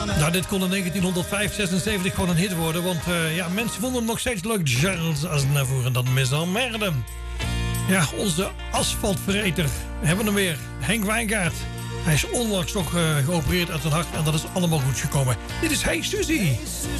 Nou, dit kon in 1975 gewoon een hit worden. Want mensen vonden hem nog steeds leuk. Charles Aznavour en dan Miss Emmerde. Ja, onze asfaltvreter. Hebben we hem weer. Henk Wijngaard. Hij is onlangs nog geopereerd uit zijn hart. En dat is allemaal goed gekomen. Dit is Hey Suzy.